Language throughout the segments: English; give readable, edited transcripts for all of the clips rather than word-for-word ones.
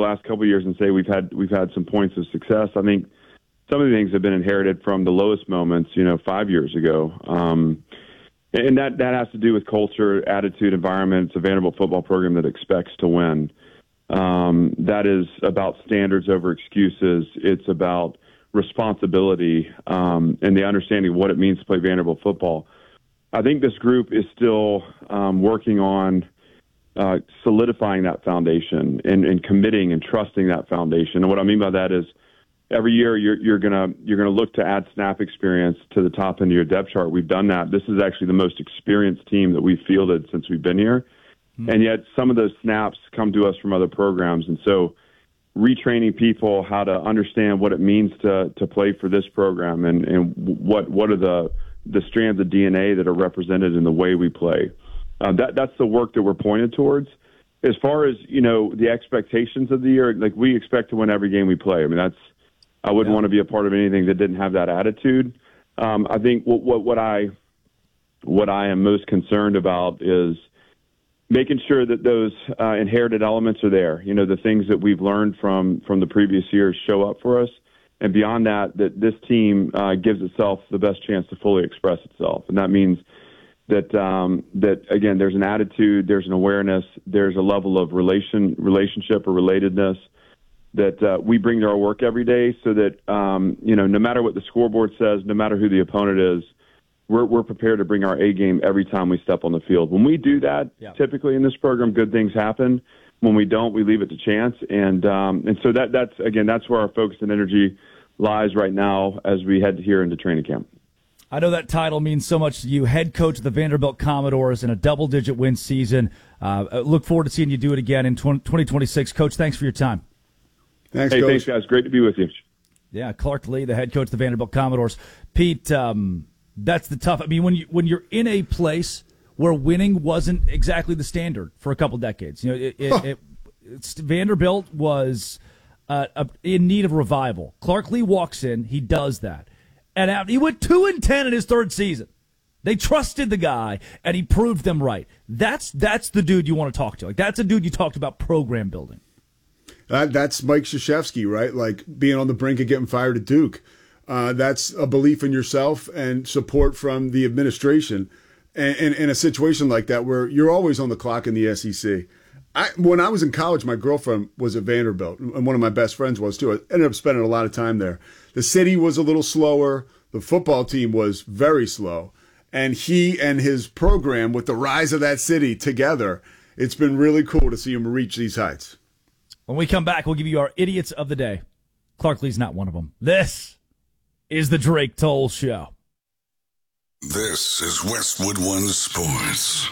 last couple of years and say we've had some points of success. I think some of the things have been inherited from the lowest moments, 5 years ago. And that has to do with culture, attitude, environment. It's a Vanderbilt football program that expects to win. That is about standards over excuses. It's about responsibility and the understanding of what it means to play Vanderbilt football. I think this group is still working on solidifying that foundation and committing and trusting that foundation. And what I mean by that is every year you're gonna look to add snap experience to the top end of your depth chart. We've done that. This is actually the most experienced team that we've fielded since we've been here. And yet some of those snaps come to us from other programs. And so retraining people how to understand what it means to play for this program and what are the strands of DNA that are represented in the way we play. That's the work that we're pointed towards. As far as, the expectations of the year, like we expect to win every game we play. I mean, I wouldn't want to be a part of anything that didn't have that attitude. I think what I am most concerned about is making sure that those inherited elements are there. The things that we've learned from the previous years show up for us. And beyond that this team gives itself the best chance to fully express itself. And that means that again, there's an attitude, there's an awareness, there's a level of relationship or relatedness that we bring to our work every day so that, no matter what the scoreboard says, no matter who the opponent is, we're prepared to bring our A game every time we step on the field. When we do that, typically in this program, good things happen. When we don't, we leave it to chance. And so that's where our focus and energy lies right now as we head here into training camp. I know that title means so much to you, head coach of the Vanderbilt Commodores in a double-digit win season. Look forward to seeing you do it again in 2026. Coach, thanks for your time. Thanks, Coach. Thanks, guys. Great to be with you. Yeah, Clark Lea, the head coach of the Vanderbilt Commodores. Pete, that's the tough. I mean, when you're in a place where winning wasn't exactly the standard for a couple decades, Vanderbilt was in need of revival. Clark Lea walks in, he does that. And he went 2-10 in his third season. They trusted the guy, and he proved them right. That's the dude you want to talk to. Like, that's a dude you talked about program building. That's Mike Krzyzewski, right? Like being on the brink of getting fired at Duke. That's a belief in yourself and support from the administration. And in a situation like that where you're always on the clock in the SEC. When I was in college, my girlfriend was at Vanderbilt, and one of my best friends was too. I ended up spending a lot of time there. The city was a little slower. The football team was very slow. And he and his program, with the rise of that city together, it's been really cool to see him reach these heights. When we come back, we'll give you our idiots of the day. Clark Lea's not one of them. This is the Drake Toll Show. This is Westwood One Sports.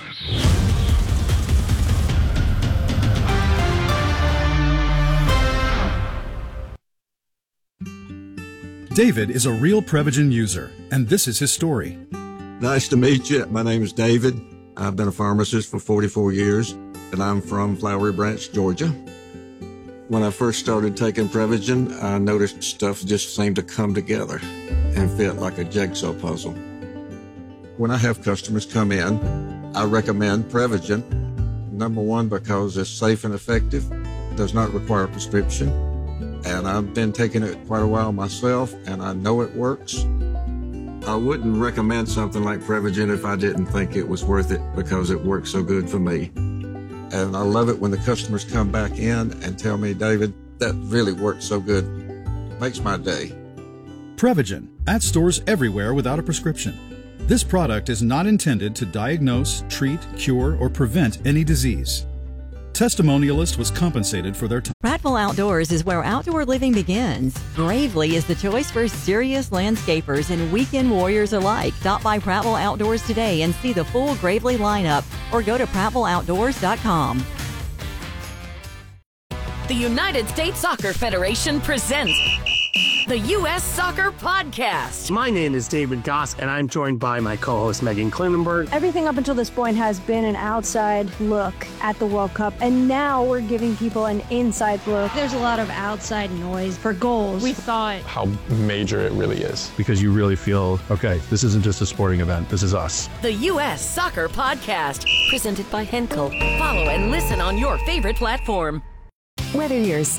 David is a real Prevagen user, and this is his story. Nice to meet you. My name is David. I've been a pharmacist for 44 years, and I'm from Flowery Branch, Georgia. When I first started taking Prevagen, I noticed stuff just seemed to come together and fit like a jigsaw puzzle. When I have customers come in, I recommend Prevagen. Number one, because it's safe and effective, does not require a prescription. And I've been taking it quite a while myself, and I know it works. I wouldn't recommend something like Prevagen if I didn't think it was worth it because it works so good for me. And I love it when the customers come back in and tell me, David, that really worked so good. Makes my day. Prevagen, at stores everywhere without a prescription. This product is not intended to diagnose, treat, cure, or prevent any disease. Testimonialist was compensated for their time. Prattville Outdoors is where outdoor living begins. Gravely is the choice for serious landscapers and weekend warriors alike. Stop by Prattville Outdoors today and see the full Gravely lineup, or go to prattvilleoutdoors.com. The United States Soccer Federation presents the U.S. Soccer Podcast. My name is David Goss, and I'm joined by my co-host Megan Klinenberg. Everything up until this point has been an outside look at the World Cup, and now we're giving people an inside look. There's a lot of outside noise for goals. We thought how major it really is. Because you really feel, okay, this isn't just a sporting event, this is us. The U.S. Soccer Podcast, presented by Henkel. Follow and listen on your favorite platform. Whether you're